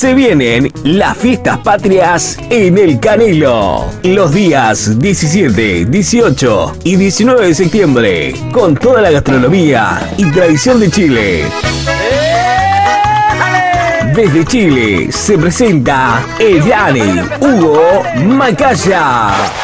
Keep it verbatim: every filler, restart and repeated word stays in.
Se vienen las fiestas patrias en El Canelo. Los días diecisiete, dieciocho y diecinueve de septiembre. Con toda la gastronomía y tradición de Chile. Desde Chile se presenta el gran Hugo Macaya.